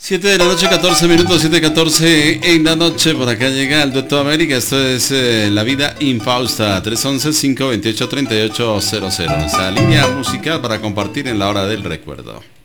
7 de la noche, 14 minutos, 7:14 en la noche. Por acá llega el Dueto América. Esto es La Vida Infausta. 311-528-3800. Esa línea musical para compartir en la hora del recuerdo.